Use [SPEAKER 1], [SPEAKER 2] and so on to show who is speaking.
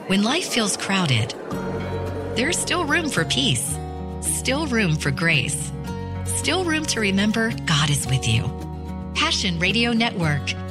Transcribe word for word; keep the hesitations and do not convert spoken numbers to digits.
[SPEAKER 1] When life feels crowded, there's still room for peace, still room for grace, still room to remember God is with you. Passion Radio Network,